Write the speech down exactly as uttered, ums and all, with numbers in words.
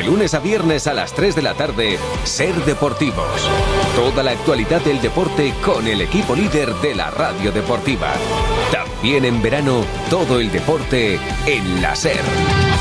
lunes a viernes a las tres de la tarde, Ser Deportivos. Toda la actualidad del deporte con el equipo líder de la radio deportiva. También en verano, todo el deporte en la SER.